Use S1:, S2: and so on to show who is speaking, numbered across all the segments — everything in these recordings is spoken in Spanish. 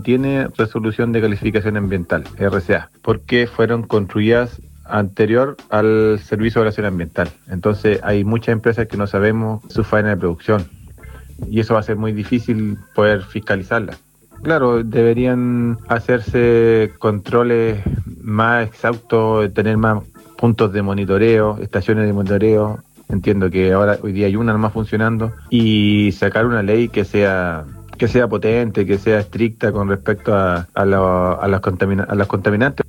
S1: tiene resolución de calificación ambiental, RCA, porque fueron construidas anterior al Servicio de Evaluación Ambiental. Entonces hay muchas empresas que no sabemos su faena de producción y eso va a ser muy difícil poder fiscalizarla. Claro, deberían hacerse controles más exhaustos, tener más puntos de monitoreo, estaciones de monitoreo. Entiendo que hoy día hay una nomás funcionando, y sacar una ley que sea potente, que sea estricta con respecto a las contaminantes.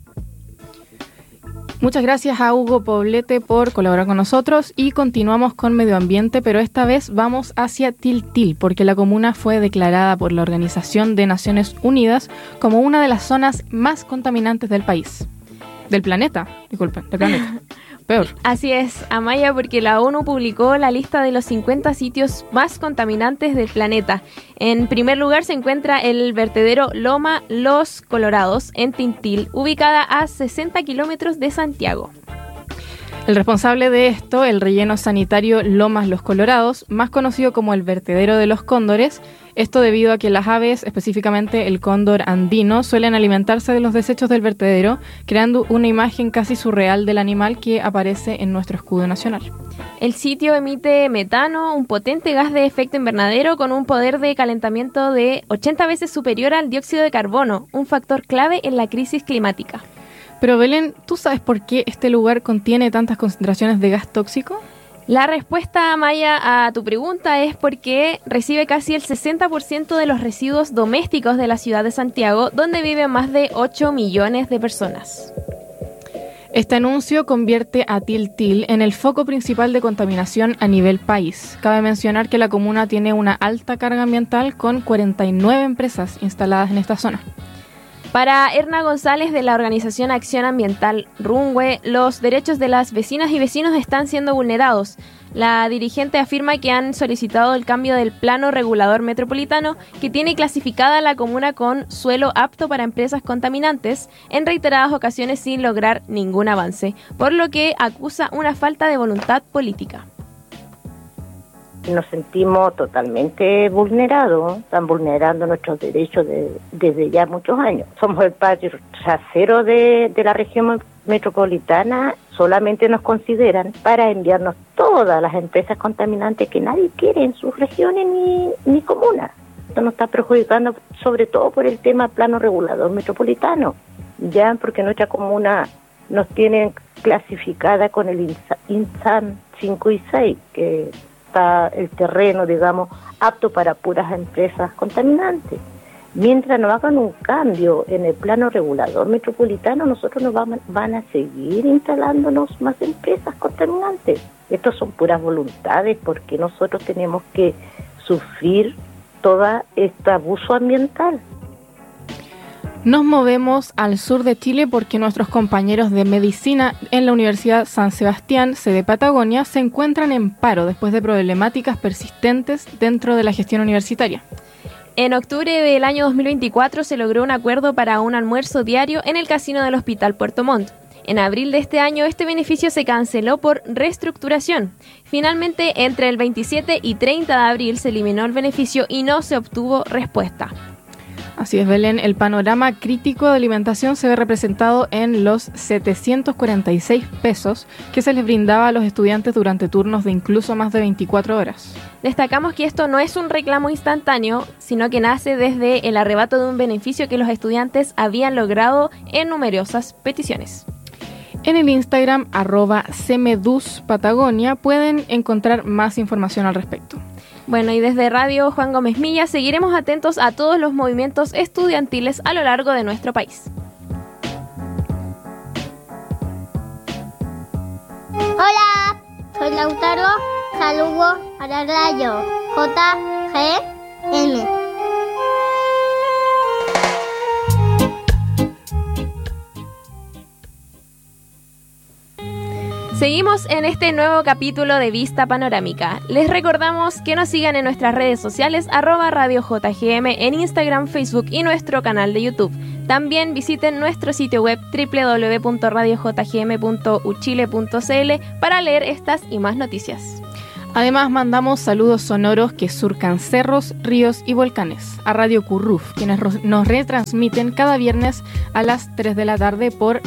S2: Muchas gracias a Hugo Poblete por colaborar con nosotros y continuamos con medio ambiente, pero esta vez vamos hacia Tiltil porque la comuna fue declarada por la Organización de Naciones Unidas como una de las zonas más contaminantes del país. Del planeta. Peor.
S3: Así es, Amaya, porque la ONU publicó la lista de los 50 sitios más contaminantes del planeta. En primer lugar se encuentra el vertedero Loma Los Colorados, en Tiltil, ubicada a 60 kilómetros de Santiago.
S2: El responsable de esto, el relleno sanitario Lomas Los Colorados, más conocido como el vertedero de los cóndores, esto debido a que las aves, específicamente el cóndor andino, suelen alimentarse de los desechos del vertedero, creando una imagen casi surreal del animal que aparece en nuestro escudo nacional.
S3: El sitio emite metano, un potente gas de efecto invernadero con un poder de calentamiento de 80 veces superior al dióxido de carbono, un factor clave en la crisis climática.
S2: Pero Belén, ¿tú sabes por qué este lugar contiene tantas concentraciones de gas tóxico?
S3: La respuesta, Maya, a tu pregunta es porque recibe casi el 60% de los residuos domésticos de la ciudad de Santiago, donde viven más de 8 millones de personas.
S2: Este anuncio convierte a Tiltil en el foco principal de contaminación a nivel país. Cabe mencionar que la comuna tiene una alta carga ambiental con 49 empresas instaladas en esta zona.
S3: Para Erna González de la organización Acción Ambiental Runwe, los derechos de las vecinas y vecinos están siendo vulnerados. La dirigente afirma que han solicitado el cambio del plano regulador metropolitano que tiene clasificada la comuna con suelo apto para empresas contaminantes en reiteradas ocasiones sin lograr ningún avance, por lo que acusa una falta de voluntad política.
S4: Nos sentimos totalmente vulnerados, están vulnerando nuestros derechos desde ya muchos años. Somos el patio trasero de la región metropolitana, solamente nos consideran para enviarnos todas las empresas contaminantes que nadie quiere en sus regiones ni comunas. Esto nos está perjudicando sobre todo por el tema plano regulador metropolitano, ya porque nuestra comuna nos tienen clasificada con el INSAM 5 y 6, que el terreno, digamos, apto para puras empresas contaminantes. Mientras no hagan un cambio en el plano regulador metropolitano, nosotros nos van a seguir instalándonos más empresas contaminantes. Estos son puras voluntades porque nosotros tenemos que sufrir todo este abuso ambiental.
S2: Nos movemos al sur de Chile porque nuestros compañeros de medicina en la Universidad San Sebastián, sede Patagonia, se encuentran en paro después de problemáticas persistentes dentro de la gestión universitaria.
S3: En octubre del año 2024 se logró un acuerdo para un almuerzo diario en el casino del Hospital Puerto Montt. En abril de este año este beneficio se canceló por reestructuración. Finalmente, entre el 27 y 30 de abril se eliminó el beneficio y no se obtuvo respuesta.
S2: Así es, Belén, el panorama crítico de alimentación se ve representado en los 746 pesos que se les brindaba a los estudiantes durante turnos de incluso más de 24 horas.
S3: Destacamos que esto no es un reclamo instantáneo, sino que nace desde el arrebato de un beneficio que los estudiantes habían logrado en numerosas peticiones.
S2: En el Instagram @cmeduspatagonia pueden encontrar más información al respecto.
S3: Bueno, y desde Radio Juan Gómez Milla seguiremos atentos a todos los movimientos estudiantiles a lo largo de nuestro país.
S5: Hola, soy Lautaro, saludo para Radio JGM.
S3: Seguimos en este nuevo capítulo de Vista Panorámica. Les recordamos que nos sigan en nuestras redes sociales @Radio JGM en Instagram, Facebook y nuestro canal de YouTube. También visiten nuestro sitio web www.radiojgm.uchile.cl para leer estas y más noticias.
S2: Además, mandamos saludos sonoros que surcan cerros, ríos y volcanes a Radio Curruf, quienes nos retransmiten cada viernes a las 3 de la tarde por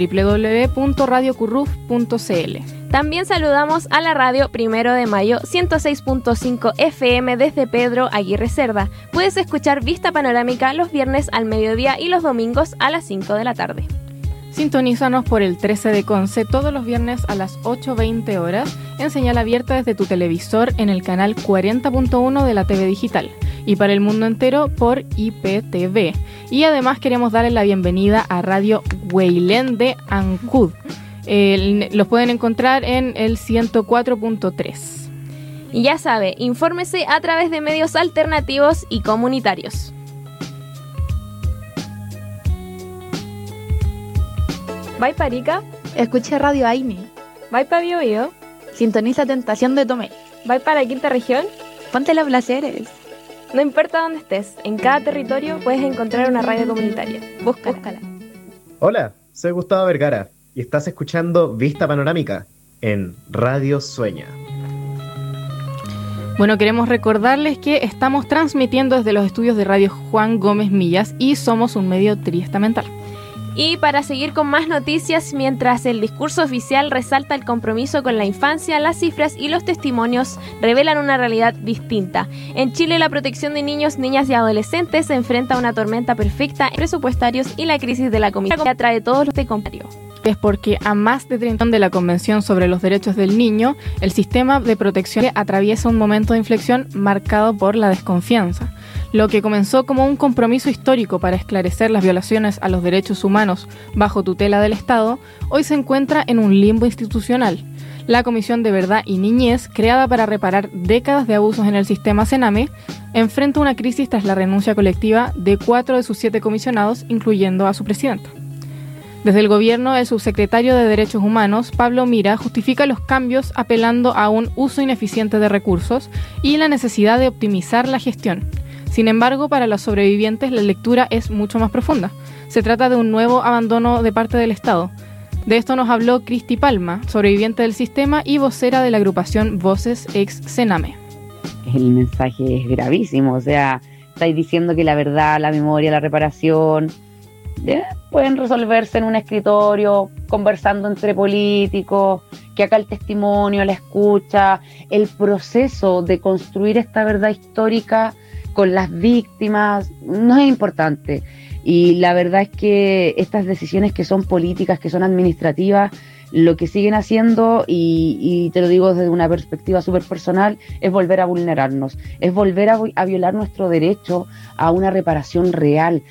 S2: www.radiocurruf.cl.
S3: También saludamos a la radio 1 de Mayo 106.5 FM desde Pedro Aguirre Cerda. Puedes escuchar Vista Panorámica los viernes al mediodía y los domingos a las 5 de la tarde.
S2: Sintonízanos por el 13 de Conce todos los viernes a las 8:20 horas en señal abierta desde tu televisor en el canal 40.1 de la TV Digital y para el mundo entero por IPTV. Y además queremos darle la bienvenida a Radio Hueilén de Ancud. Los pueden encontrar en el 104.3.
S3: Y ya sabe, infórmese a través de medios alternativos y comunitarios. ¿Vai Parica?
S6: Escuche Radio Aini.
S3: ¿Vai pa Biobío?
S6: Sintoniza Tentación de Tomé.
S3: ¿Vai para la quinta región?
S6: Ponte los placeres.
S3: No importa dónde estés, en cada territorio puedes encontrar una radio comunitaria. Búscala.
S7: Hola, soy Gustavo Vergara y estás escuchando Vista Panorámica en Radio Sueña.
S2: Bueno, queremos recordarles que estamos transmitiendo desde los estudios de Radio Juan Gómez Millas y somos un medio triestamental.
S3: Y para seguir con más noticias, mientras el discurso oficial resalta el compromiso con la infancia, las cifras y los testimonios revelan una realidad distinta. En Chile, la protección de niños, niñas y adolescentes se enfrenta a una tormenta perfecta en presupuestarios y la crisis de la comisión que atrae todos los de comentario.
S2: Es porque a más de 30 años de la Convención sobre los Derechos del Niño, el sistema de protección atraviesa un momento de inflexión marcado por la desconfianza. Lo que comenzó como un compromiso histórico para esclarecer las violaciones a los derechos humanos bajo tutela del Estado, hoy se encuentra en un limbo institucional. La Comisión de Verdad y Niñez, creada para reparar décadas de abusos en el sistema CENAME, enfrenta una crisis tras la renuncia colectiva de 4 de sus 7 comisionados, incluyendo a su presidenta. Desde el gobierno, el subsecretario de Derechos Humanos, Pablo Mira, justifica los cambios apelando a un uso ineficiente de recursos y la necesidad de optimizar la gestión. Sin embargo, para los sobrevivientes la lectura es mucho más profunda. Se trata de un nuevo abandono de parte del Estado. De esto nos habló Cristi Palma, sobreviviente del sistema y vocera de la agrupación Voces ex Sename.
S8: El mensaje es gravísimo, o sea, estáis diciendo que la verdad, la memoria, la reparación pueden resolverse en un escritorio, conversando entre políticos, que acá el testimonio, la escucha, el proceso de construir esta verdad histórica con las víctimas no es importante. Y la verdad es que estas decisiones que son políticas, que son administrativas, lo que siguen haciendo, y te lo digo desde una perspectiva súper personal, es volver a vulnerarnos, es volver a violar nuestro derecho a una reparación real.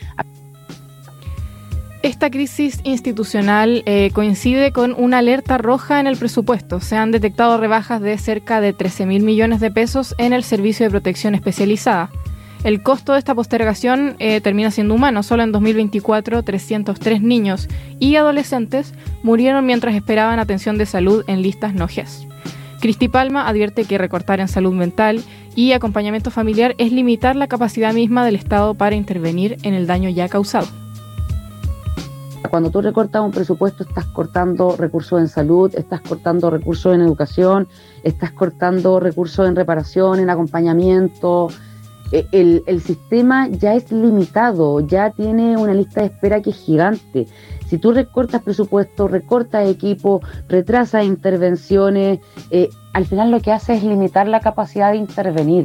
S2: Esta crisis institucional coincide con una alerta roja en el presupuesto. Se han detectado rebajas de cerca de 13.000 millones de pesos en el servicio de protección especializada. El costo de esta postergación termina siendo humano. Solo en 2024, 303 niños y adolescentes murieron mientras esperaban atención de salud en listas no GES. Cristi Palma advierte que recortar en salud mental y acompañamiento familiar es limitar la capacidad misma del Estado para intervenir en el daño ya causado.
S8: Cuando tú recortas un presupuesto, estás cortando recursos en salud, estás cortando recursos en educación, estás cortando recursos en reparación, en acompañamiento. El sistema ya es limitado, ya tiene una lista de espera que es gigante. Si tú recortas presupuesto, recortas equipo, retrasas intervenciones, al final lo que hace es limitar la capacidad de intervenir.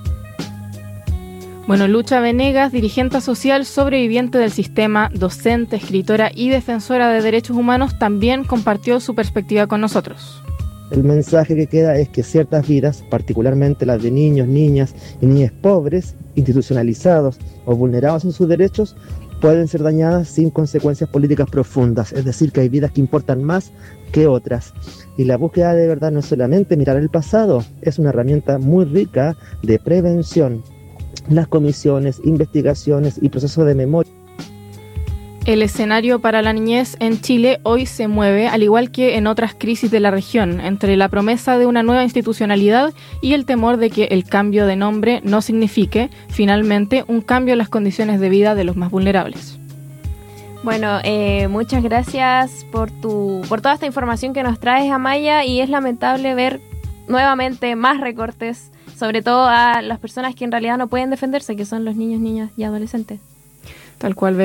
S2: Bueno, Lucha Venegas, dirigente social, sobreviviente del sistema, docente, escritora y defensora de derechos humanos, también compartió su perspectiva con nosotros.
S9: El mensaje que queda es que ciertas vidas, particularmente las de niños, niñas y niñas pobres, institucionalizados o vulnerados en sus derechos, pueden ser dañadas sin consecuencias políticas profundas, es decir, que hay vidas que importan más que otras. Y la búsqueda de verdad no es solamente mirar el pasado, es una herramienta muy rica de prevención. Las comisiones, investigaciones y procesos de memoria.
S2: El escenario para la niñez en Chile hoy se mueve, al igual que en otras crisis de la región, entre la promesa de una nueva institucionalidad y el temor de que el cambio de nombre no signifique, finalmente, un cambio en las condiciones de vida de los más vulnerables.
S3: Bueno, muchas gracias por toda esta información que nos traes, Amaya, y es lamentable ver nuevamente más recortes, sobre todo a las personas que en realidad no pueden defenderse, que son los niños, niñas y adolescentes.
S2: Tal cual.